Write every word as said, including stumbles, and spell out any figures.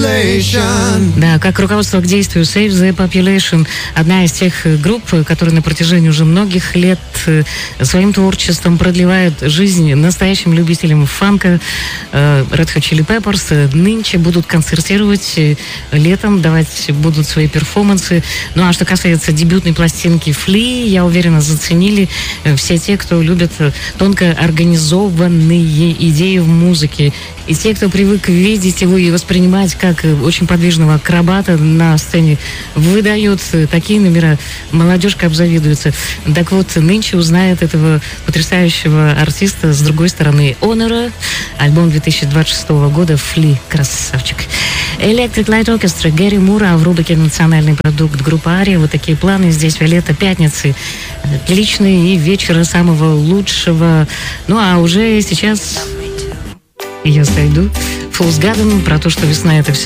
population. Да, как руководство к действию Save the Population, одна из тех групп, которые на протяжении уже многих лет своим творчеством продлевают жизнь настоящим любителям фанка. Red Hot Chili Peppers нынче будут концертировать летом, давать будут свои перформансы. Ну а что касается дебютной пластинки Flea, я уверена, заценили все те, кто любит тонко организованные идеи в музыке. И те, кто привык видеть его и воспринимать как очень подвижного акробата на сцене, выдает такие номера, молодежка обзавидуется. Так вот, нынче узнает этого потрясающего артиста с другой стороны. Honor, альбом две тысячи двадцать шестого года, Flea, красавчик. Electric Light Orchestra, Гэри Мура в рубрике «Национальный продукт» группы Ария. Вот такие планы здесь, Виолетта, пятницы. Отличные и вечера самого лучшего. Ну а уже сейчас я сойду. Фулс Гаден про то, что весна — это все